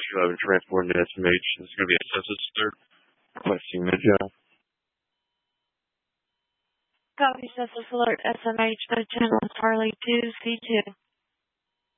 211 transporting to SMH. This is going to be a census alert requesting Mid-Channel. Copy census alert SMH, Mid-Channel, Charlie 2, C2.